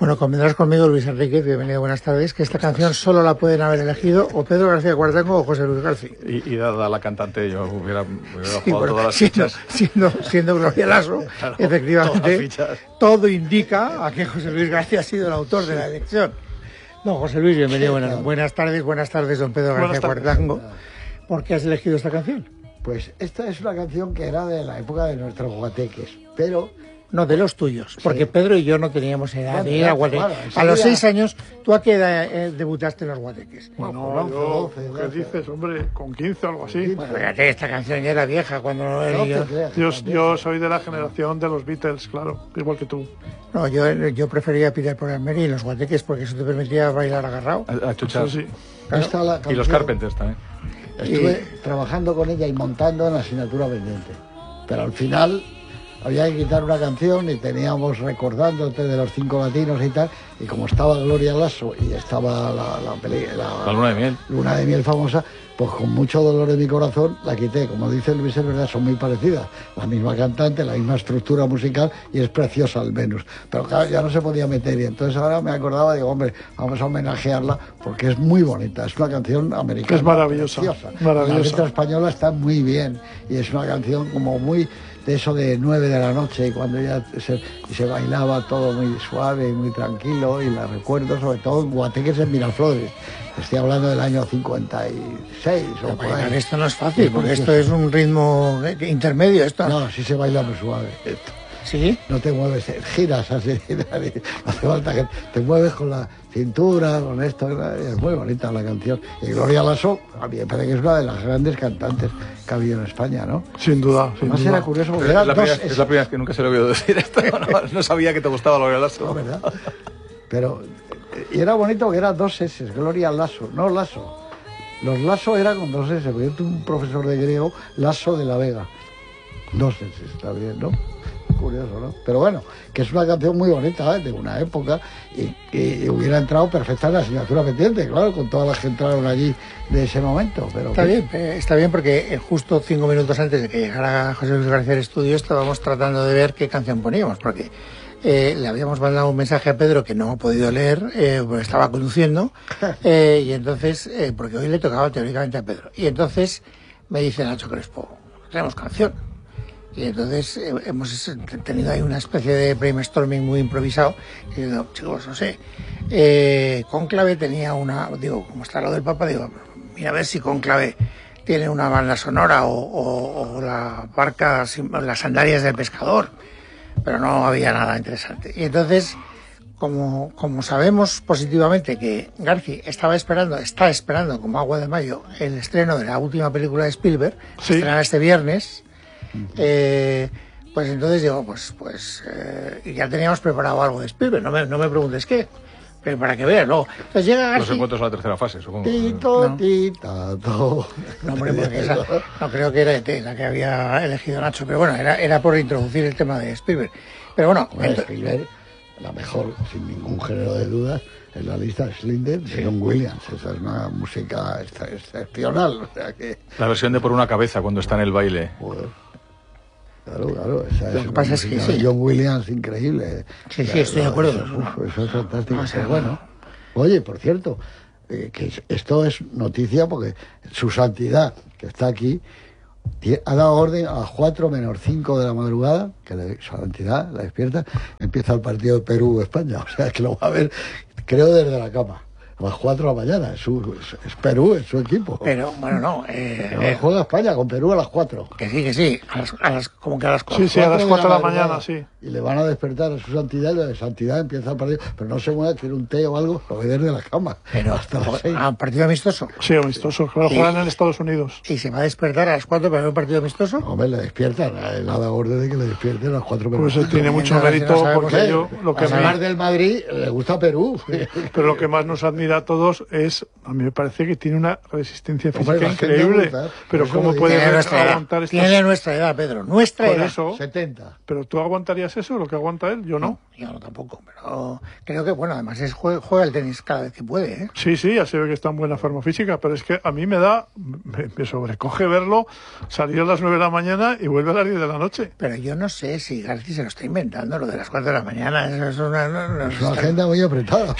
Bueno, convendrás conmigo, Luis Enrique, bienvenido, buenas tardes, que esta canción solo la pueden haber elegido o Pedro García Cuartango o José Luis García. Y dada la cantante, yo hubiera jugado todas las fichas. Siendo Gloria Lasso, claro, efectivamente, todo indica a que José Luis García ha sido el autor de la elección. No, José Luis, bienvenido, buenas tardes, don Pedro García Cuartango. ¿Por qué has elegido esta canción? Pues esta es una canción que era de la época de nuestros guateques, pero... No, de los tuyos, porque sí. Pedro y yo no teníamos edad de ir a guateques. Bueno, a los 6 años, ¿tú a qué edad debutaste en los guateques? Bueno, yo, ¿qué dices, hombre? Con 15 o algo así. Bueno, fíjate, esta canción ya era vieja cuando no era yo soy de la generación de los Beatles, claro, igual que tú. No, yo prefería Peter Paul and Mary en los guateques porque eso te permitía bailar agarrado. A chuchar. Sí. Claro. Y los Carpenters también. Estuve trabajando con ella y montando en la asignatura pendiente, pero al final... había que quitar una canción y teníamos Recordándote de los 5 latinos y tal, y como estaba Gloria Lasso y estaba la Luna de Miel famosa, pues con mucho dolor de mi corazón la quité. Como dice Luis, es verdad, son muy parecidas, la misma cantante, la misma estructura musical y es preciosa al menos, pero claro, ya no se podía meter y entonces ahora me acordaba, digo, hombre, vamos a homenajearla porque es muy bonita, es una canción americana, es maravillosa, la letra española está muy bien y es una canción como muy de eso de 9 de la noche, y cuando ya se bailaba todo muy suave y muy tranquilo, y la recuerdo sobre todo en guateques en Miraflores. Estoy hablando del año 56 o por ahí. Esto no es fácil, porque esto es un ritmo intermedio. Esto no, sí se baila muy suave. Esto. ¿Sí? No te mueves, giras así, no hace falta que te mueves con la cintura, con esto, es muy bonita la canción. Y Gloria Lasso, a mí me parece que es una de las grandes cantantes que ha habido en España, ¿no? Sin duda, Además era curioso porque eran es la primera vez que nunca se lo he oído decir esto, no sabía que te gustaba Gloria Lasso. No, ¿verdad? Pero, y era bonito que eran 2 S, Gloria Lasso, no Lasso. Los Lasso eran con 2 S, porque yo tuve un profesor de griego, Lasso de la Vega. 2 S, está bien, ¿no? Curioso, ¿no? Pero bueno, que es una canción muy bonita, de una época y hubiera entrado perfecta en la asignatura pendiente, claro, con todas las que entraron allí de ese momento. Pero está bien porque justo 5 minutos antes de que llegara José Luis García al estudio estábamos tratando de ver qué canción poníamos, porque le habíamos mandado un mensaje a Pedro que no ha podido leer, porque estaba conduciendo, y entonces, porque hoy le tocaba teóricamente a Pedro, y entonces me dice Nacho Crespo, tenemos canción. Y entonces hemos tenido ahí una especie de brainstorming muy improvisado. Y digo, chicos, no sé, Cónclave tenía digo, como está lo del Papa, digo, mira a ver si Cónclave tiene una banda sonora o la barca, las sandalias del pescador. Pero no había nada interesante. Y entonces, como sabemos positivamente que García está esperando como agua de mayo el estreno de la última película de Spielberg, se estrena este viernes. Pues entonces digo, ya teníamos preparado algo de Spielberg, no me preguntes qué, pero para que veas, luego. Entonces llega García. Los encuentros a la tercera fase, supongo. No, hombre, porque esa, no creo que era la que había elegido Nacho, pero bueno, era por introducir el tema de Spielberg. Pero bueno, Spielberg, la mejor, sin ningún género de dudas, en la lista de Slender de John Williams. Esa es una música excepcional. O sea que... La versión de Por una cabeza cuando está en el baile. Joder. Claro, esa lo que pasa es que sí. John Williams, increíble. Sí, estoy de acuerdo. Eso es fantástico. Pero bueno, oye, por cierto, que esto es noticia porque su santidad, que está aquí, ha dado orden a las 4 menos 5 de la madrugada, que su santidad la despierta, empieza el partido de Perú-España. O sea, que lo va a ver, creo, desde la cama. A las 4 de la mañana, es Perú, es su equipo. Pero, bueno, no. Juega España con Perú a las 4. Que sí, como que a las 4. Sí, a las 4 de la mañana, sí. Y le van a despertar a su santidad, y la de santidad empieza el partido, pero no se mueve, quiere un té o algo, lo ve desde la cama. Pero hasta las 6. ¿A un partido amistoso? Sí, amistoso, claro, juegan en Estados Unidos. ¿Y se va a despertar a las 4 para ver un partido amistoso? Hombre, le despiertan, él ha dado orden de que le despierten a las 4 menos. Pues tiene mucho mérito, porque yo, lo que además del Madrid, le gusta Perú. Pero lo que más nos admira mira a todos, a mí me parece que tiene una resistencia Hombre, física la gente increíble. gusta, Pero por eso ¿cómo lo puede digo. aguantar estas... Tiene nuestra edad, Pedro, nuestra Por edad. eso, 70. pero tú aguantarías eso, lo que aguanta él, yo no. Yo no tampoco, pero creo que, bueno, además juega el tenis cada vez que puede, ¿eh? Sí, ya se ve que está en buena forma física, pero es que a mí me sobrecoge verlo salir a las 9 de la mañana y vuelve a las 10 de la noche. Pero yo no sé si García se lo está inventando, lo de las 4 de la mañana. Eso es Es una agenda muy apretada.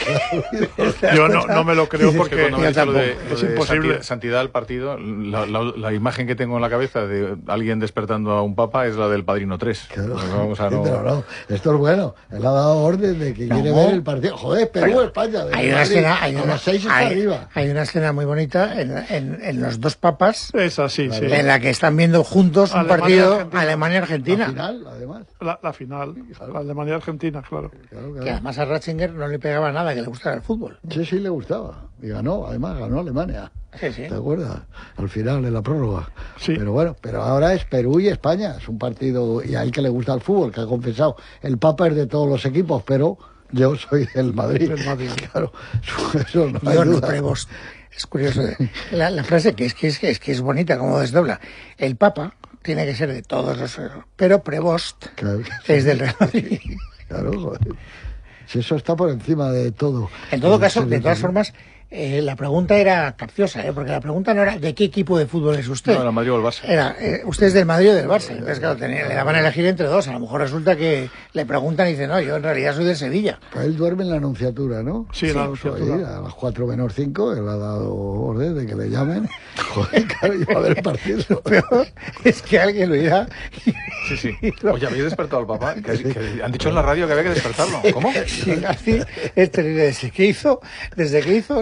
Yo no me lo creo porque Cuando me yo dice lo de, tampoco. lo Es de imposible. santidad del partido, la imagen que tengo en la cabeza de alguien despertando a un papa es la del Padrino 3. Claro. Vamos a Sí, no... pero no, esto es bueno. Él ha dado orden de que quiere ver el partido. Joder, Perú-España. Hay una escena, a las 6 está arriba. hay una escena muy bonita en los dos papas, Es así, sí. en la que están viendo juntos un Alemania-Argentina. partido Alemania-Argentina. Al final, además. La final, la Alemania-Argentina, claro. Claro, Que claro. además a Ratzinger no le pegaba nada, que le gustara el fútbol. Sí, le gustaba. Y ganó, además, ganó Alemania. Sí, sí. ¿Te acuerdas? Al final, en la prórroga. Sí. Pero bueno, pero ahora es Perú y España. Es un partido, y a él que le gusta el fútbol, que ha confesado. El Papa es de todos los equipos, pero yo soy del Madrid. Del Madrid. Claro, eso no hay Yo no, duda. Prevost. Es curioso. La frase que es bonita, como desdobla. El Papa tiene que ser de todos los... Pero Prevost Claro, es del Real Madrid. claro, joder. Si eso está por encima de todo. En todo caso, Sí, de todas sí. formas, la pregunta era capciosa, porque la pregunta no era ¿de qué equipo de fútbol es usted? No, era Madrid o el Barça. Era, ¿usted es del Madrid o del Barça? Entonces, claro, le daban a elegir entre dos. A lo mejor resulta que le preguntan y dice, no, yo en realidad soy del Sevilla. Pues él duerme en la Anunciatura, ¿no? Sí, en la Pues Anunciatura. ahí, a las 4 menos 5, él ha dado orden de que le llamen. Joder, claro, yo a ver el partido. Lo peor es que alguien lo irá. Sí. Oye, ¿habéis despertado al Papa? Que han dicho en la radio que había que despertarlo. ¿Cómo? Sí, así es terrible. Desde que hizo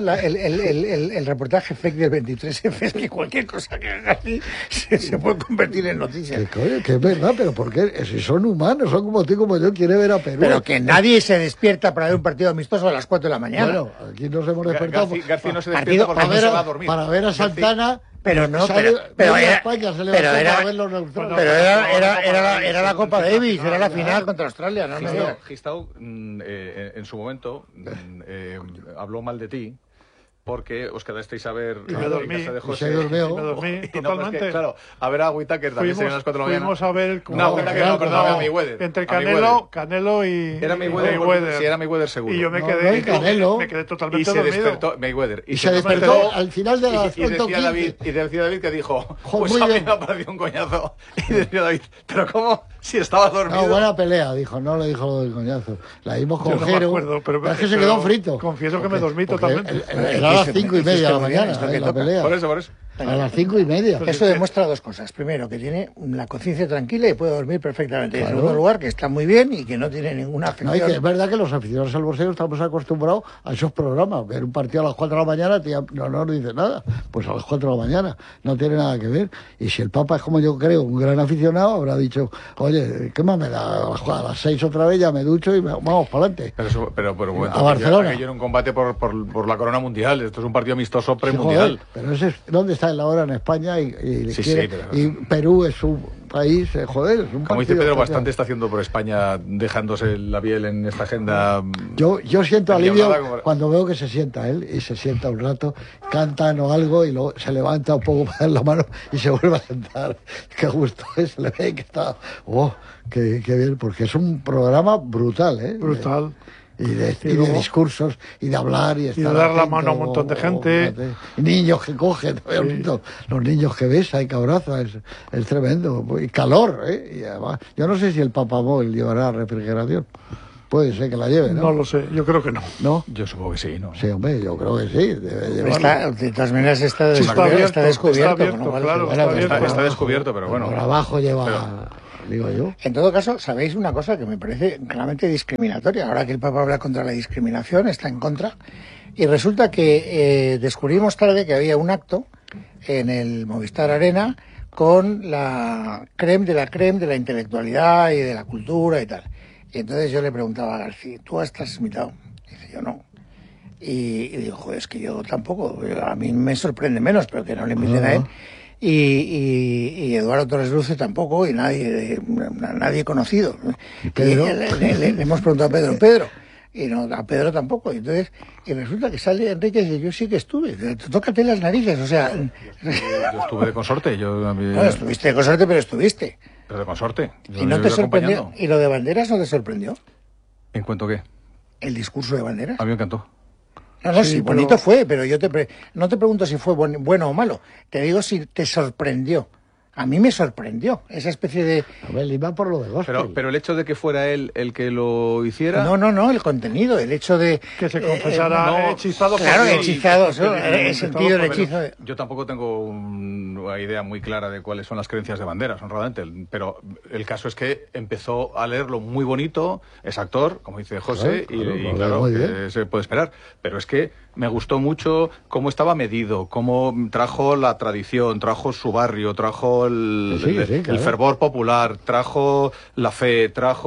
el reportaje fake del 23F, es que cualquier cosa que haga así se puede convertir en noticia. Que, coño, que es verdad, pero ¿por qué? Si son humanos, son como tú y como yo, quiere ver a Perú. Pero que nadie se despierta para ver un partido amistoso a las 4 de la mañana. Bueno, aquí nos hemos despertado García no se partido- despierta porque no para, se ver va a dormir. para ver a Santana. Pero no, Sale- pero media era, España se pero levantó era, para ver los neutrales. pero era la Copa Davis, era la final contra Australia, no me digas. Gistau, en su momento, habló mal de ti porque os quedasteis a ver Y me en dormí. casa de Y José. se durmió. Me dormí Y no, pues totalmente. que, claro, a ver a Whittaker también se a las 4 de la mañana. Fuimos a ver... No, Whittaker no, perdón, a Mayweather. Entre A Mayweather. Canelo y Era Mayweather, Mayweather. sí, era Mayweather seguro. Y yo me No, quedé, no, y Canelo. me quedé Y totalmente se dormido. despertó Mayweather. Y se despertó al final de las y decía 8:15. David, y decía David que dijo, Joder, pues muy a mí bien. me ha parecido un coñazo. Y decía David, pero ¿cómo? Si estaba dormido. No, buena pelea, dijo, no le dijo lo del coñazo. La dimos Yo con no me Jero. acuerdo, pero es que se quedó frito. confieso que me dormí Porque totalmente. Era a las 5:30 de la mañana, esto que la toca. pelea. Por eso. A las 5:30. Eso demuestra dos cosas. Primero, que tiene la conciencia tranquila y puede dormir perfectamente. En Claro. segundo lugar, que está muy bien y que no tiene ninguna No, afección. y que es verdad que los aficionados al boxeo estamos acostumbrados a esos programas. Ver un partido a las 4 de la mañana no nos dice nada. Pues a las 4 de la mañana no tiene nada que ver. Y si el Papa es, como yo creo, un gran aficionado, habrá dicho, oye, ¿qué más me da? A las 6 otra vez ya me ducho y vamos para adelante. Pero bueno, A Barcelona. aquello era un combate por la corona mundial. Esto es un partido amistoso Sí, premundial. joder, pero ese es ¿dónde está él ahora en España? Y Sí, quiere- pero- y Perú es un país, joder, es un Como dice partido Pedro, especial. bastante está haciendo por España, dejándose la piel en esta agenda. Yo siento alivio endiablada como- cuando veo que se sienta él y se sienta un rato, cantan o algo y luego se levanta un poco para dar la mano y se vuelve a sentar. Qué gusto es, se le ve que está, qué bien, porque es un programa brutal, ¿eh? Brutal. Y de luego- discursos y de hablar y estar de dar la atento, mano a un montón de gente. fíjate. Y niños que cogen, ¿has visto? Los niños que besa y que abraza, es tremendo. Y calor, ¿eh? Y además, yo no sé si el Papamóvil llevará refrigeración. Puede ser que la lleve, ¿no? No lo sé, yo creo que no. ¿No? Yo supongo que sí, ¿no? Sí, hombre, yo creo que sí, debe llevarla. De todas maneras está, Sí, está abierto, está descubierto. está con lo cual, abierto, claro, bueno, está pues, abierto. Está descubierto, pero bueno. Por abajo lleva, digo yo. En todo caso, sabéis una cosa que me parece claramente discriminatoria. Ahora que el Papa habla contra la discriminación, está en contra. Y resulta que descubrimos tarde que había un acto en el Movistar Arena con la creme de la intelectualidad y de la cultura y tal. Y entonces yo le preguntaba a García, ¿tú has transmitido? Dice, yo no. Y digo, joder, es que yo tampoco. A mí me sorprende menos, pero que no le inviten a él. Y Eduardo Torres Luce tampoco, y nadie conocido. Y Pedro? le hemos preguntado a Pedro, y no, a Pedro tampoco. Y resulta que sale Enrique y dice, yo sí que estuve, tócate las narices, o sea... Yo estuve de consorte. Bueno, estuviste de consorte, pero estuviste. Pero de consorte. ¿Y no te sorprendió? ¿Y lo de Banderas no te sorprendió? ¿En cuanto qué? ¿El discurso de Banderas? A mí me encantó. No, sí, bonito fue, pero yo no te pregunto si fue bueno o malo. Te digo si te sorprendió. A mí me sorprendió esa especie de... A ver, iba por lo de gospel. Pero el hecho de que fuera él el que lo hiciera... No, el contenido, el hecho de... Que se confesara hechizado. Claro, hechizado, el sentido del hechizo. Yo tampoco tengo una idea muy clara de cuáles son las creencias de Banderas, honradamente, pero el caso es que empezó a leerlo muy bonito, es actor, como dice José, y claro, se puede esperar, pero es que me gustó mucho cómo estaba medido, cómo trajo la tradición, trajo su barrio, trajo el fervor popular, trajo la fe,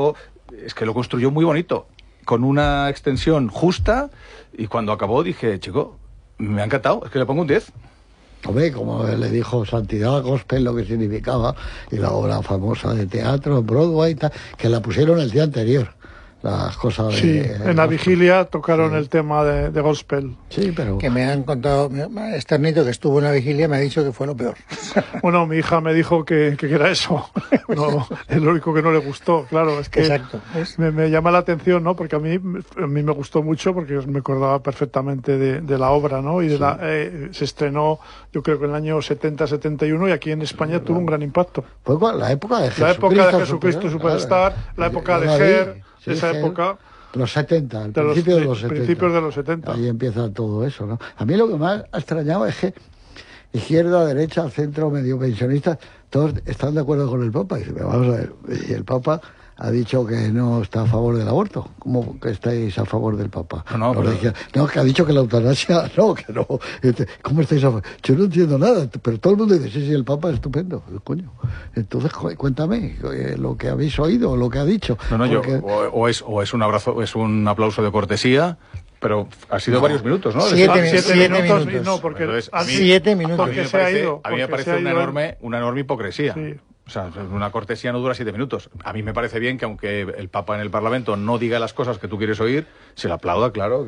es que lo construyó muy bonito, con una extensión justa, y cuando acabó dije, chico, me ha encantado, es que le pongo un 10. Hombre, como le dijo Santidad Gospel lo que significaba, y la obra famosa de teatro, Broadway y tal, que la pusieron el día anterior. Las cosas sí, en la vigilia tocaron el tema de gospel. Sí, pero... Que me han contado, Esternito, que estuvo en la vigilia, me ha dicho que fue lo peor. Bueno, mi hija me dijo que era eso. No, es lo único que no le gustó, claro. Es que exacto. Me llama la atención, ¿no? Porque a mí me gustó mucho, porque me acordaba perfectamente de la obra, ¿no? Y se estrenó, yo creo que en el año 70-71, y aquí en España tuvo un gran impacto. Fue la época de Jesucristo. La época de Jesucristo Superstar, la época de Ger... esa época, los 70, principios de los 70. Principios de los 70. Ahí empieza todo eso, ¿no? A mí lo que más ha extrañado es que izquierda, derecha, centro, medio pensionistas, todos están de acuerdo con el Papa. Y dice, vamos a ver, y el Papa ha dicho que no está a favor del aborto. ¿Cómo que estáis a favor del Papa? No, que ha dicho que la eutanasia, no. ¿Cómo estáis a favor? Yo no entiendo nada, pero todo el mundo dice, sí, el Papa es estupendo, coño. Entonces, cuéntame lo que habéis oído, o lo que ha dicho. Porque... o es un abrazo, es un aplauso de cortesía, pero ha sido varios minutos, ¿no? 7 minutos. No, porque entonces, 7 minutos. A mí me parece una enorme hipocresía. Sí. O sea, una cortesía no dura 7 minutos. A mí me parece bien que aunque el Papa en el Parlamento no diga las cosas que tú quieres oír, se le aplauda, claro.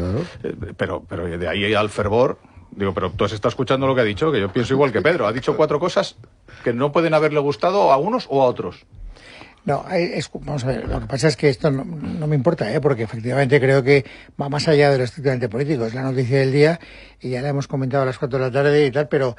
Pero de ahí al fervor... Digo, pero tú has estado escuchando lo que ha dicho, que yo pienso igual que Pedro. Ha dicho 4 cosas que no pueden haberle gustado a unos o a otros. No, vamos a ver, lo que pasa es que esto no me importa, porque efectivamente creo que va más allá de lo estrictamente político. Es la noticia del día y ya la hemos comentado a las 4 de la tarde y tal, pero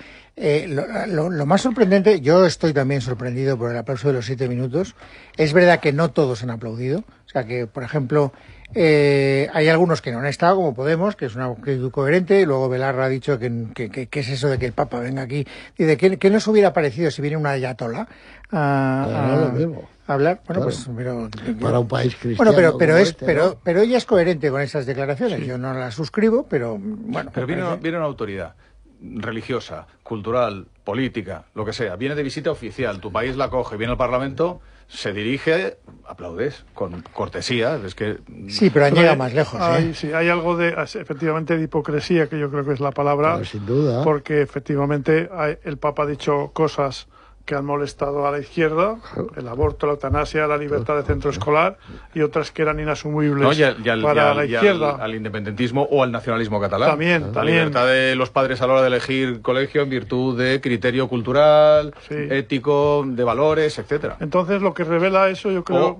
lo más sorprendente, yo estoy también sorprendido por el aplauso de los 7 minutos. Es verdad que no todos han aplaudido. O sea que, por ejemplo, hay algunos que no han estado, como Podemos, que es una actitud coherente, y luego Belarra ha dicho que es eso de que el Papa venga aquí. Dice, ¿qué nos hubiera parecido si viene una ayatola lo mismo. Hablar? Bueno, claro. pues para un país cristiano. Bueno, pero ella es coherente con esas declaraciones. Sí. Yo no las suscribo, pero bueno. Pero viene una autoridad religiosa, cultural, política, lo que sea, viene de visita oficial, tu país la coge, viene al Parlamento, se dirige, aplaudes con cortesía, es que... Sí, pero han llegado más lejos. Sí, hay algo efectivamente de hipocresía, que yo creo que es la palabra, pero sin duda. Porque efectivamente el Papa ha dicho cosas que han molestado a la izquierda, el aborto, la eutanasia, la libertad de centro escolar, y otras que eran inasumibles para la izquierda. Al independentismo o al nacionalismo catalán. También. La libertad de los padres a la hora de elegir colegio en virtud de criterio cultural, ético, de valores, etcétera. Entonces, lo que revela eso, yo creo...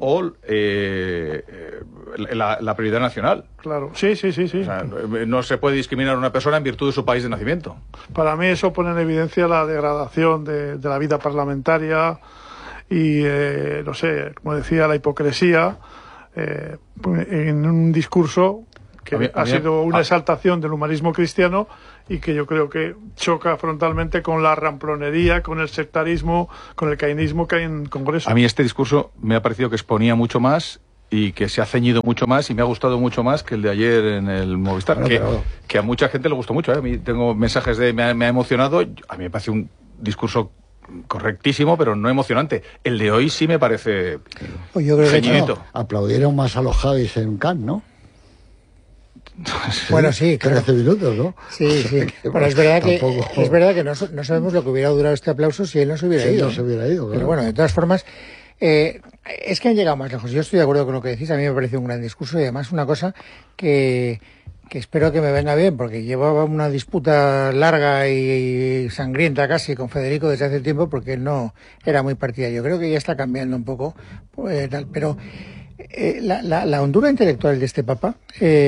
La prioridad nacional. Claro, sí. O sea, no se puede discriminar a una persona en virtud de su país de nacimiento. Para mí eso pone en evidencia la degradación de la vida parlamentaria y, no sé, como decía, la hipocresía en un discurso que ha sido una exaltación del humanismo cristiano y que yo creo que choca frontalmente con la ramplonería, con el sectarismo, con el cainismo que hay en el Congreso. A mí este discurso me ha parecido que exponía mucho más y que se ha ceñido mucho más y me ha gustado mucho más que el de ayer en el Movistar, que a mucha gente le gustó mucho. A mí tengo mensajes me ha emocionado. A mí me parece un discurso correctísimo, pero no emocionante. El de hoy sí me parece ceñidito. Aplaudieron más a los Javis en Cannes, ¿no? Bueno, sí, claro. 13 minutos, ¿no? Sí. Bueno, es verdad que no sabemos lo que hubiera durado este aplauso si él no se hubiera ido. No se hubiera ido, claro. Pero bueno, de todas formas, Es que han llegado más lejos. Yo estoy de acuerdo con lo que decís. A mí me parece un gran discurso y además una cosa que espero que me venga bien, porque llevaba una disputa larga y sangrienta casi con Federico desde hace tiempo, porque él no era muy partidario. Yo creo que ya está cambiando un poco, pero la hondura intelectual de este Papa,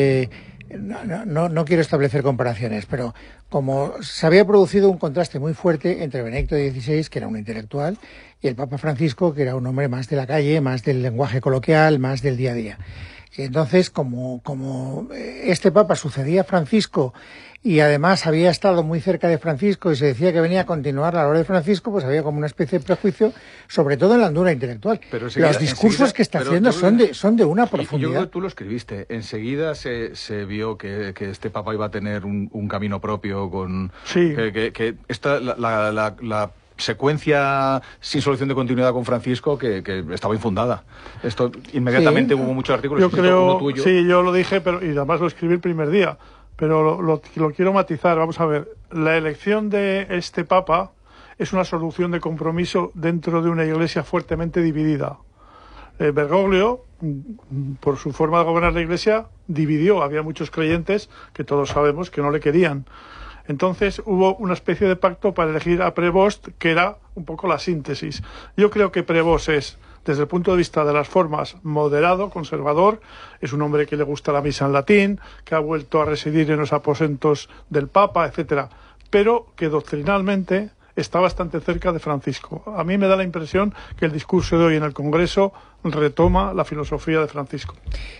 no quiero establecer comparaciones, pero como se había producido un contraste muy fuerte entre Benedicto XVI, que era un intelectual, y el Papa Francisco, que era un hombre más de la calle, más del lenguaje coloquial, más del día a día. Y entonces, como este Papa sucedía a Francisco y además había estado muy cerca de Francisco y se decía que venía a continuar la labor de Francisco, pues había como una especie de prejuicio, sobre todo en la hondura intelectual. Pero los discursos que está haciendo son de una profundidad. Yo creo que tú lo escribiste. Enseguida se vio que este Papa iba a tener un camino propio con... Sí. Que esta, la secuencia sin solución de continuidad con Francisco que estaba infundada. Esto inmediatamente hubo muchos artículos. Yo creo, tuyo. Sí, yo lo dije, pero y además lo escribí el primer día, pero lo quiero matizar. Vamos a ver, la elección de este Papa es una solución de compromiso dentro de una Iglesia fuertemente dividida. Bergoglio, por su forma de gobernar la Iglesia, dividió. Había muchos creyentes que todos sabemos que no le querían. Entonces hubo una especie de pacto para elegir a Prevost, que era un poco la síntesis. Yo creo que Prevost es, desde el punto de vista de las formas, moderado, conservador. Es un hombre que le gusta la misa en latín, que ha vuelto a residir en los aposentos del Papa, etcétera, pero que doctrinalmente está bastante cerca de Francisco. A mí me da la impresión que el discurso de hoy en el Congreso retoma la filosofía de Francisco.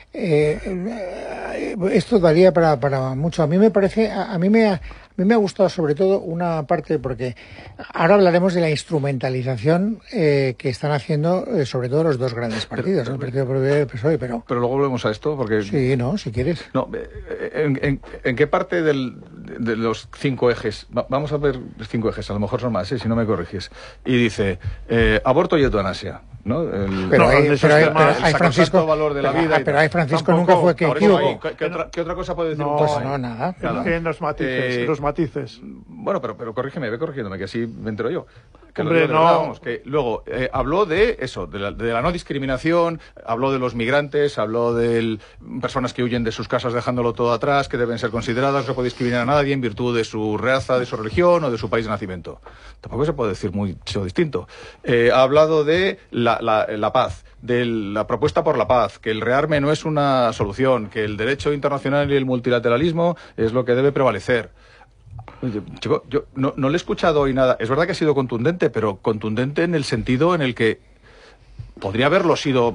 Esto daría para mucho. A mí me parece, a mí me ha gustado sobre todo una parte, porque ahora hablaremos de la instrumentalización que están haciendo sobre todo los dos grandes partidos, el Partido Popular y el PSOE, pero luego volvemos a esto, porque... Sí, si quieres. No, ¿en qué parte de los 5 ejes? Vamos a ver 5 ejes, a lo mejor son más, si no me corriges. Y dice, aborto y eutanasia, ¿no? Hay Francisco, valor de la vida. Pero hay Francisco nunca fue que equívoco. ¿Qué otra cosa puede decir? No, nada. En los matices, Bueno, pero corrígeme, ve corrigiéndome, que así me entero yo. Que hombre, que luego habló de eso, de la no discriminación, habló de los migrantes, habló de personas que huyen de sus casas dejándolo todo atrás, que deben ser consideradas, no se puede discriminar a nadie en virtud de su raza, de su religión o de su país de nacimiento. Tampoco se puede decir mucho distinto. Ha hablado de la paz, de la propuesta por la paz, que el rearme no es una solución, que el derecho internacional y el multilateralismo es lo que debe prevalecer. Chico, yo no le he escuchado hoy nada. Es verdad que ha sido contundente, pero contundente en el sentido en el que podría haberlo sido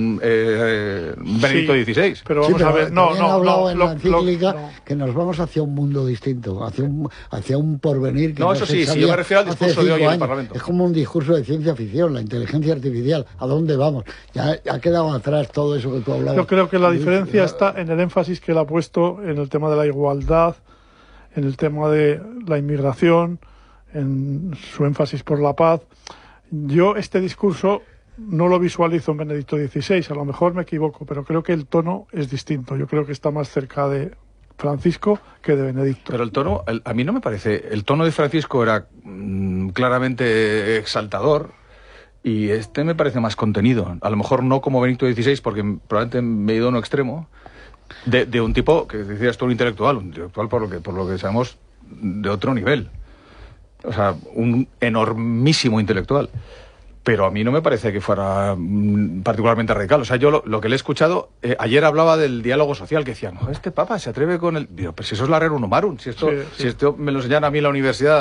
Benedicto XVI. Pero vamos a ver, ha hablado en la encíclica que nos vamos hacia un mundo distinto, hacia un porvenir que eso sí, yo me refiero al discurso de hoy en el Parlamento. Es como un discurso de ciencia ficción, la inteligencia artificial, ¿a dónde vamos? Ya ha quedado atrás todo eso que tú hablabas. Yo creo que la diferencia está en el énfasis que él ha puesto en el tema de la igualdad, en el tema de la inmigración, en su énfasis por la paz. Yo este discurso no lo visualizo en Benedicto XVI, a lo mejor me equivoco, pero creo que el tono es distinto. Yo creo que está más cerca de Francisco que de Benedicto. Pero el tono, a mí no me parece... El tono de Francisco era claramente exaltador y este me parece más contenido. A lo mejor no como Benedicto XVI, porque probablemente me he ido a un extremo, de un tipo, que decías tú, un intelectual por lo que sabemos, de otro nivel. O sea, un enormísimo intelectual. Pero a mí no me parece que fuera particularmente radical. O sea, yo lo que le he escuchado, ayer hablaba del diálogo social, que decían, no, este Papa se atreve con el... Digo, pero si eso es la Rerum Novarum, si esto me lo enseñan a mí en la universidad,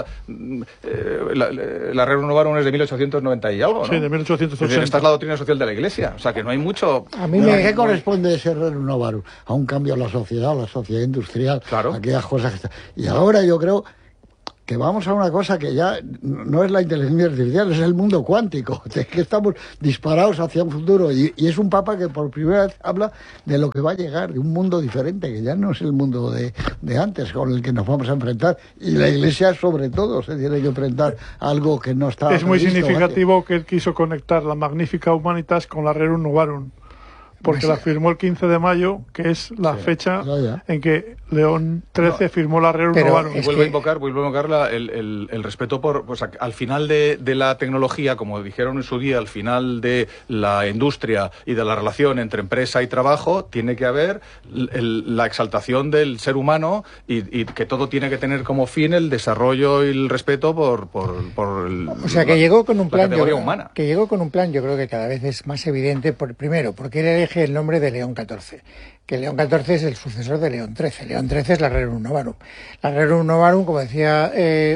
la Rerum Novarum es de 1890 y algo, ¿no? Sí, de 1880. Esta es la doctrina social de la Iglesia, o sea, que no hay mucho... ¿A qué corresponde ese Rerum Novarum? A un cambio en la sociedad industrial, claro. Aquellas cosas que están... Y ahora yo creo que vamos a una cosa que ya no es la inteligencia artificial, es el mundo cuántico, es que estamos disparados hacia un futuro y es un Papa que por primera vez habla de lo que va a llegar, de un mundo diferente, que ya no es el mundo de antes con el que nos vamos a enfrentar, y la Iglesia sobre todo se tiene que enfrentar a algo que no está Es muy significativo que él quiso conectar la Magnificat Humanitas con la Rerum Novarum, porque la firmó el 15 de mayo, que es la fecha en que León XIII firmó la Rerum Novarum. Vuelvo a invocar el respeto por, pues, al final de la tecnología, como dijeron en su día, al final de la industria y de la relación entre empresa y trabajo, tiene que haber la exaltación del ser humano y que todo tiene que tener como fin el desarrollo y el respeto por o sea, que llegó con un plan, humana. Que llegó con un plan, yo creo que cada vez es más evidente, primero, porque él elige el nombre de León XIV, que León XIV es el sucesor de León XIII. León XIII es la Rerum Novarum. La Rerum Novarum, como decía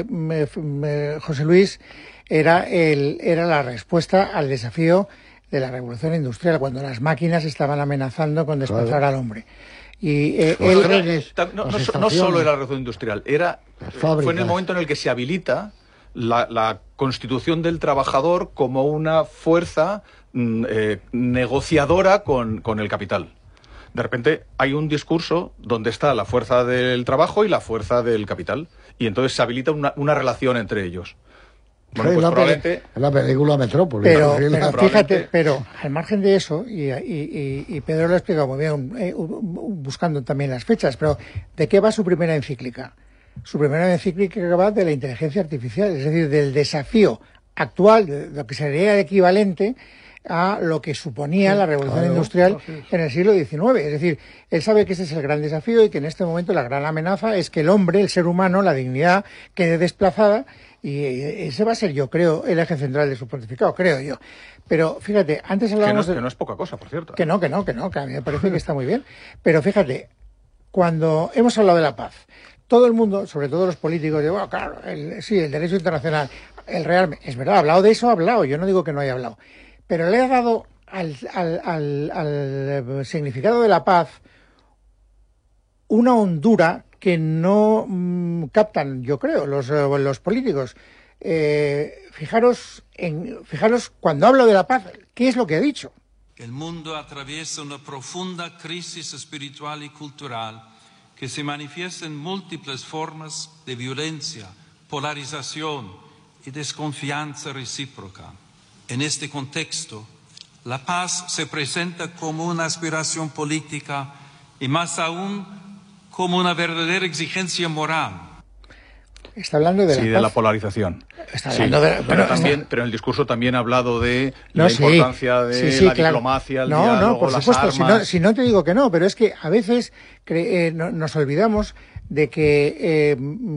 José Luis, era la respuesta al desafío de la revolución industrial, cuando las máquinas estaban amenazando con desplazar al hombre. Y no solo era la revolución industrial, fue en el momento en el que se habilita la constitución del trabajador como una fuerza negociadora con el capital. De repente hay un discurso donde está la fuerza del trabajo y la fuerza del capital, y entonces se habilita una relación entre ellos. Bueno, pues probablemente la película Metrópolis. Pero fíjate, pero al margen de eso, y Pedro lo ha explicado muy bien, buscando también las fechas, pero ¿de qué va su primera encíclica? Su primera encíclica va de la inteligencia artificial, es decir, del desafío actual, de lo que sería el equivalente a lo que suponía la revolución industrial en el siglo XIX. Es decir, él sabe que ese es el gran desafío y que en este momento la gran amenaza es que el hombre, el ser humano, la dignidad, quede desplazada, y ese va a ser, yo creo, el eje central de su pontificado, creo yo. Pero fíjate, antes hablábamos que no es poca cosa, por cierto. Que a mí me parece que está muy bien. Pero fíjate, cuando hemos hablado de la paz, todo el mundo, sobre todo los políticos, digo, bueno, claro, el derecho internacional, el rearme, es verdad, ha hablado de eso, yo no digo que no haya hablado, pero le ha dado al significado de la paz una hondura que no captan, yo creo, los políticos. Fijaros cuando hablo de la paz, ¿qué es lo que ha dicho? El mundo atraviesa una profunda crisis espiritual y cultural que se manifiesta en múltiples formas de violencia, polarización y desconfianza recíproca. En este contexto, la paz se presenta como una aspiración política y más aún como una verdadera exigencia moral. Está hablando de la polarización. Está hablando pero en el discurso también ha hablado de la importancia de la diplomacia, el diálogo, por supuesto, las armas. Si no te digo que no, pero es que a veces nos olvidamos de que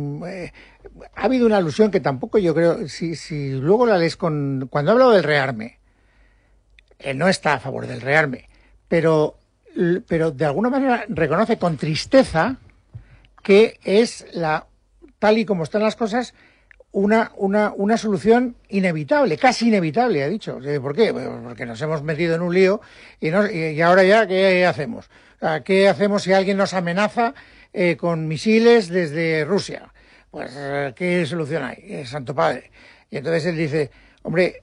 ha habido una alusión que tampoco yo creo, si luego la lees cuando ha hablado del rearme, él no está a favor del rearme, pero de alguna manera reconoce con tristeza que es tal y como están las cosas, una solución inevitable, casi inevitable, ha dicho. ¿Por qué? Porque nos hemos metido en un lío y ahora ya, ¿qué hacemos? ¿Qué hacemos si alguien nos amenaza con misiles desde Rusia? Pues, ¿qué solución hay? Santo Padre. Y entonces él dice, hombre,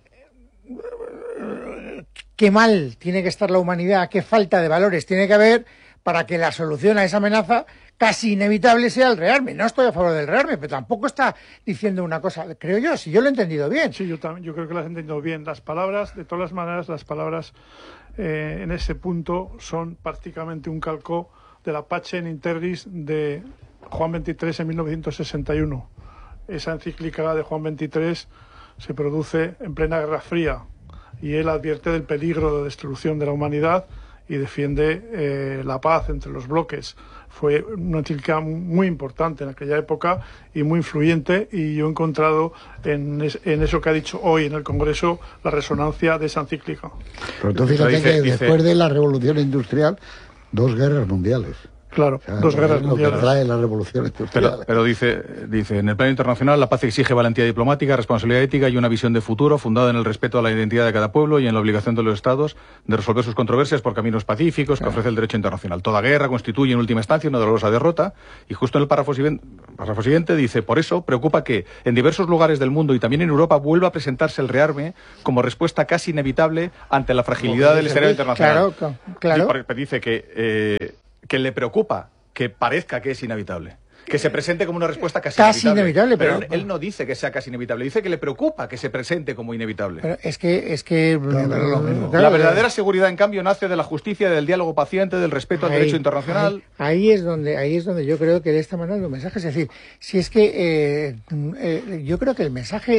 qué mal tiene que estar la humanidad, qué falta de valores tiene que haber para que la solución a esa amenaza casi inevitable sea el rearme. No estoy a favor del rearme, pero tampoco está diciendo una cosa, creo yo, si yo lo he entendido bien. Sí, yo creo que lo has entendido bien. Las palabras, de todas las maneras, en ese punto son prácticamente un calco de la Pacem in Terris de Juan XXIII en 1961. Esa encíclica de Juan XXIII se produce en plena Guerra Fría y él advierte del peligro de destrucción de la humanidad y defiende la paz entre los bloques. Fue una encíclica muy importante en aquella época y muy influyente, y yo he encontrado en eso que ha dicho hoy en el Congreso la resonancia de esa encíclica. Pero tú fíjate que después de la Revolución Industrial, 2 guerras mundiales. Claro, 2 guerras mundiales. Lo que trae la revolución industrial. Pero dice, en el plano internacional, la paz exige valentía diplomática, responsabilidad ética y una visión de futuro fundada en el respeto a la identidad de cada pueblo y en la obligación de los Estados de resolver sus controversias por caminos pacíficos que ofrece el derecho internacional. Toda guerra constituye en última instancia una dolorosa derrota, y justo en el párrafo siguiente dice, por eso preocupa que en diversos lugares del mundo y también en Europa vuelva a presentarse el rearme como respuesta casi inevitable ante la fragilidad del escenario internacional. Claro. Dice que le preocupa que parezca que es inevitable. Que se presente como una respuesta casi inevitable. Pero él no dice que sea casi inevitable, dice que le preocupa que se presente como inevitable. Pero es que lo mismo. La verdadera seguridad, en cambio, nace de la justicia, del diálogo paciente, del respeto al derecho internacional. Ahí es donde yo creo que de esta manera los mensajes, es decir, si es que yo creo que el mensaje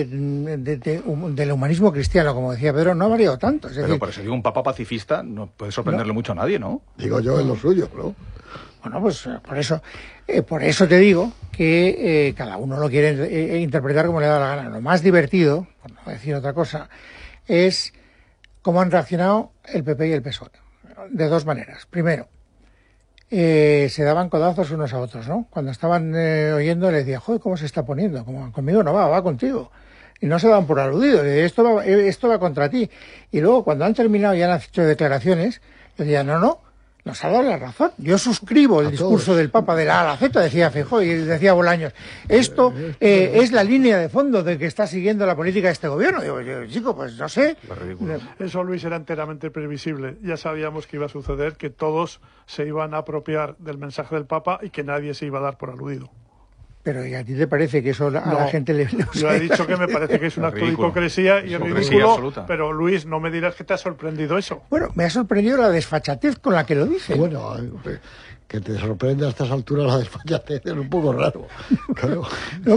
del humanismo cristiano, como decía Pedro, no ha variado tanto. Es decir, por eso digo, un papa pacifista no puede sorprenderle mucho a nadie, ¿no? Digo yo, en lo suyo, ¿no? Bueno, pues por eso te digo que cada uno lo quiere interpretar como le da la gana. Lo más divertido, por no decir otra cosa, es cómo han reaccionado el PP y el PSOE. De dos maneras. Primero, se daban codazos unos a otros, ¿no? Cuando estaban oyendo, le decía, joder, ¿cómo se está poniendo? Como, conmigo no va contigo. Y no se daban por aludidos. Esto va contra ti. Y luego, cuando han terminado y han hecho declaraciones, decían, no, nos ha dado la razón. Yo suscribo el discurso del Papa de la A a la Z, decía Feijóo y decía Bolaños. Esto es la línea de fondo de que está siguiendo la política de este gobierno. Digo, chico, pues no sé. Eso, Luis, era enteramente previsible. Ya sabíamos que iba a suceder, que todos se iban a apropiar del mensaje del Papa y que nadie se iba a dar por aludido. Pero ¿y a ti te parece que eso a la gente le... Yo he dicho que me parece que es un acto de hipocresía y ridículo, absoluta. Pero Luis, no me dirás que te ha sorprendido eso. Bueno, me ha sorprendido la desfachatez con la que lo dice. Bueno, que te sorprende a estas alturas la desfachatez es un poco raro. Claro.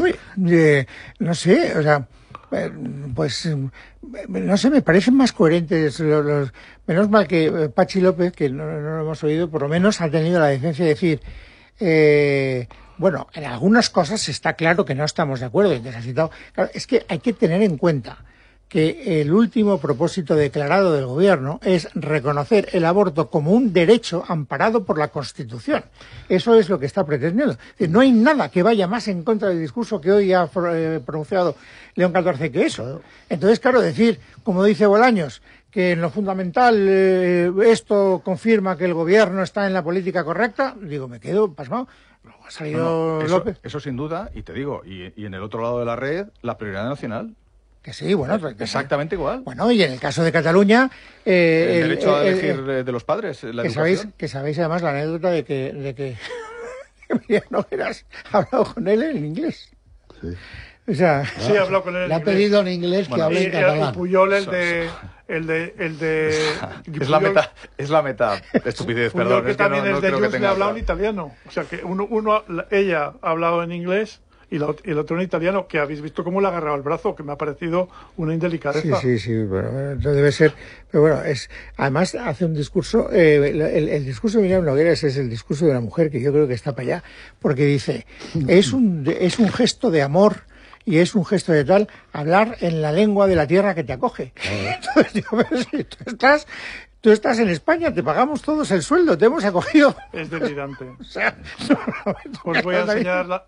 No sé, o sea... Pues no sé, me parecen más coherentes los menos mal que Pachi López, que no lo hemos oído, por lo menos ha tenido la decencia de decir bueno, en algunas cosas está claro que no estamos de acuerdo. Claro, es que hay que tener en cuenta que el último propósito declarado del gobierno es reconocer el aborto como un derecho amparado por la Constitución. Eso es lo que está pretendiendo. Es decir, no hay nada que vaya más en contra del discurso que hoy ha pronunciado León XIV que eso. Entonces, claro, decir, como dice Bolaños, que en lo fundamental esto confirma que el gobierno está en la política correcta, digo, me quedo pasmado. Ha salido López. Eso sin duda, y te digo, y en el otro lado de la red, la prioridad nacional. Que sí, bueno. Exactamente igual. Bueno, y en el caso de Cataluña... el derecho a elegir de los padres, la educación. Que sabéis además la anécdota de que Miriam Nogueras ha hablado con él en inglés. Sí. O sea, sí, ha hablado con él en inglés. Le ha pedido en inglés que hable en catalán. Y Puyol el de es la meta estupidez, Puyol, perdón. Que es que también no es de creo que Junts, le ha hablado en italiano. O sea, que ella ha hablado en inglés y el otro en italiano, que habéis visto cómo le ha agarrado el brazo, que me ha parecido una indelicadeza. Sí, pero debe ser. Pero bueno, además hace un discurso, el discurso de Miriam Nogueras es el discurso de una mujer que yo creo que está para allá, porque dice, es un gesto de amor y es un gesto de tal hablar en la lengua de la tierra que te acoge. Entonces digo, pero si tú estás en España, te pagamos todos el sueldo, te hemos acogido. Es delirante. O sea, os voy a enseñar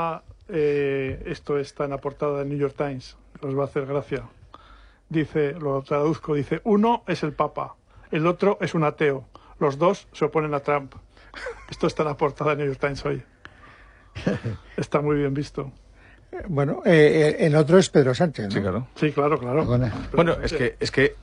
esto está en la portada del New York Times, os va a hacer gracia. Dice, lo traduzco, dice, uno es el Papa, el otro es un ateo, los dos se oponen a Trump. Esto está en la portada del New York Times hoy. Está muy bien visto. Bueno, el otro es Pedro Sánchez, ¿no? Sí, claro. Sí, claro. Bueno, es que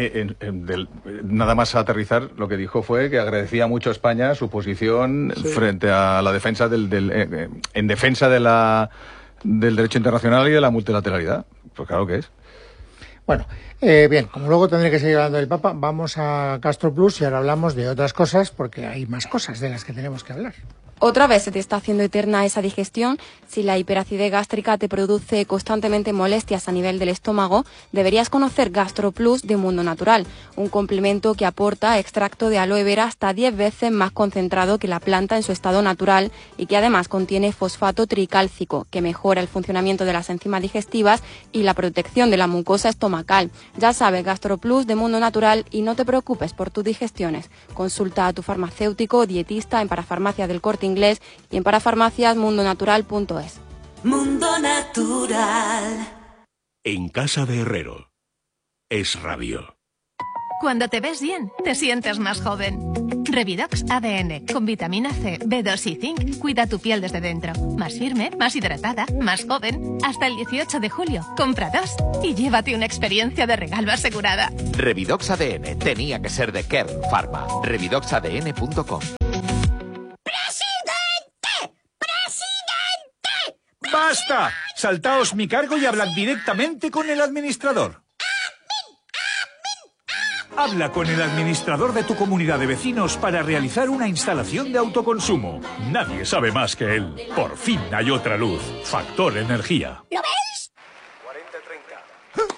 nada más aterrizar, lo que dijo fue que agradecía mucho a España su posición frente a la defensa en defensa del derecho internacional y de la multilateralidad. Pues claro que es. Bueno, bien, como luego tendré que seguir hablando del Papa, vamos a Gastro Plus y ahora hablamos de otras cosas, porque hay más cosas de las que tenemos que hablar. Otra vez se te está haciendo eterna esa digestión. Si la hiperacidez gástrica te produce constantemente molestias a nivel del estómago, deberías conocer Gastro Plus de Mundo Natural, un complemento que aporta extracto de aloe vera hasta 10 veces más concentrado que la planta en su estado natural y que además contiene fosfato tricálcico, que mejora el funcionamiento de las enzimas digestivas y la protección de la mucosa estomacal. Ya sabes, Gastro Plus de Mundo Natural, y no te preocupes por tus digestiones. Consulta a tu farmacéutico o dietista en Parafarmacia del Corte Inglés y en parafarmaciasmundonatural.es. Mundo Natural. En casa de Herrero. Es radio. Cuando te ves bien, te sientes más joven. Revidox ADN, con vitamina C, B2 y zinc, cuida tu piel desde dentro. Más firme, más hidratada, más joven. Hasta el 18 de julio, compra 2 y llévate una experiencia de regalo asegurada. Revidox ADN, tenía que ser de Kern Pharma. Revidoxadn.com. ¡Basta! Saltaos mi cargo y hablad directamente con el administrador. Habla con el administrador de tu comunidad de vecinos para realizar una instalación de autoconsumo. Nadie sabe más que él. Por fin hay otra luz. Factor Energía. ¿Lo veis? 40-30.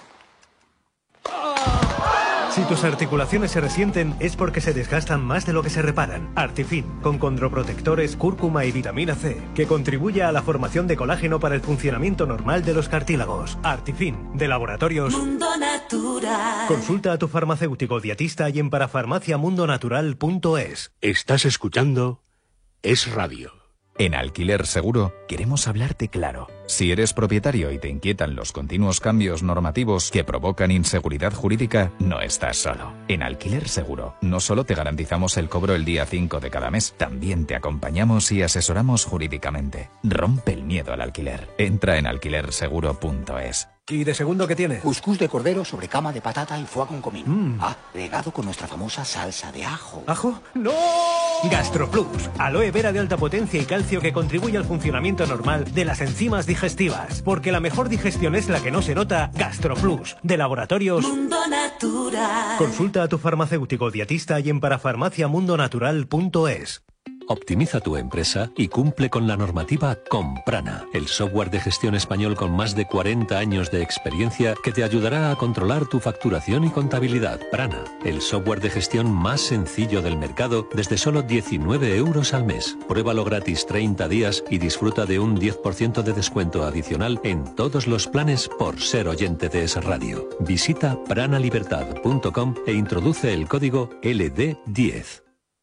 Si tus articulaciones se resienten es porque se desgastan más de lo que se reparan. Artifin, con condroprotectores, cúrcuma y vitamina C, que contribuye a la formación de colágeno para el funcionamiento normal de los cartílagos. Artifin, de Laboratorios Mundo Natural. Consulta a tu farmacéutico dietista y en parafarmaciamundonatural.es. Estás escuchando Es Radio. En Alquiler Seguro queremos hablarte claro. Si eres propietario y te inquietan los continuos cambios normativos que provocan inseguridad jurídica, no estás solo. En Alquiler Seguro no solo te garantizamos el cobro el día 5 de cada mes, también te acompañamos y asesoramos jurídicamente. Rompe el miedo al alquiler. Entra en alquilerseguro.es. ¿Y de segundo qué tiene? Cuscús de cordero sobre cama de patata y foie con comino. Regado con nuestra famosa salsa de ajo. ¿Ajo? ¡No! GastroPlus, aloe vera de alta potencia y calcio que contribuye al funcionamiento normal de las enzimas digestivas. Porque la mejor digestión es la que no se nota. GastroPlus, de Laboratorios Mundo Natural. Consulta a tu farmacéutico dietista y en parafarmaciamundonatural.es. Optimiza tu empresa y cumple con la normativa con Prana, el software de gestión español con más de 40 años de experiencia que te ayudará a controlar tu facturación y contabilidad. Prana, el software de gestión más sencillo del mercado desde solo 19 euros al mes. Pruébalo gratis 30 días y disfruta de un 10% de descuento adicional en todos los planes por ser oyente de Es Radio. Visita pranalibertad.com e introduce el código LD10.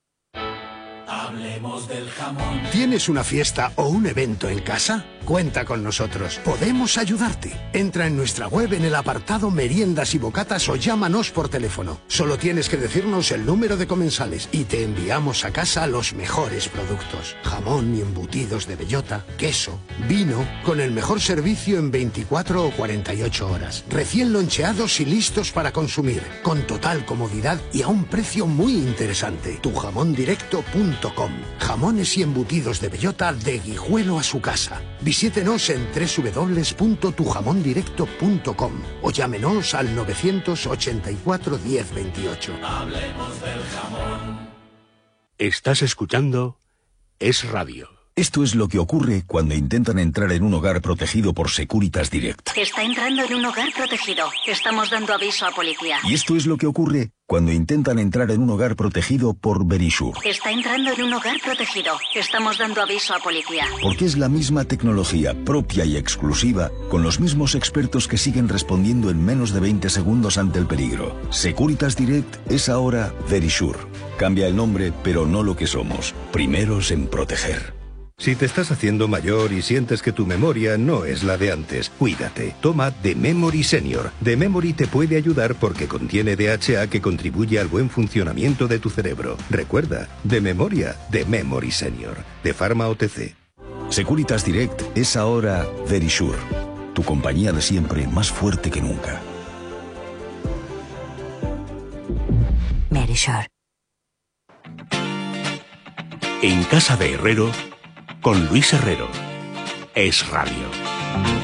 Hablemos del jamón. ¿Tienes una fiesta o un evento en casa? Cuenta con nosotros. Podemos ayudarte. Entra en nuestra web en el apartado Meriendas y Bocatas o llámanos por teléfono. Solo tienes que decirnos el número de comensales y te enviamos a casa los mejores productos. Jamón y embutidos de bellota, queso, vino, con el mejor servicio en 24 o 48 horas. Recién loncheados y listos para consumir, con total comodidad y a un precio muy interesante. Tujamondirecto.com. Jamones y embutidos de bellota de Guijuelo a su casa. Visítenos en www.tujamondirecto.com o llámenos al 984 1028. Hablemos del jamón. Estás escuchando Es Radio. Esto es lo que ocurre cuando intentan entrar en un hogar protegido por Securitas Direct. Está entrando en un hogar protegido. Estamos dando aviso a policía. Y esto es lo que ocurre cuando intentan entrar en un hogar protegido por Verisure. Está entrando en un hogar protegido. Estamos dando aviso a policía. Porque es la misma tecnología propia y exclusiva, con los mismos expertos que siguen respondiendo en menos de 20 segundos ante el peligro. Securitas Direct es ahora Verisure. Cambia el nombre, pero no lo que somos. Primeros en proteger. Si te estás haciendo mayor y sientes que tu memoria no es la de antes, cuídate. Toma The Memory Senior. The Memory te puede ayudar porque contiene DHA que contribuye al buen funcionamiento de tu cerebro. Recuerda, de memoria, The Memory Senior. De Pharma OTC. Securitas Direct es ahora Verisure. Tu compañía de siempre más fuerte que nunca. Verisure. En casa de Herrero, con Luis Herrero. Es Radio.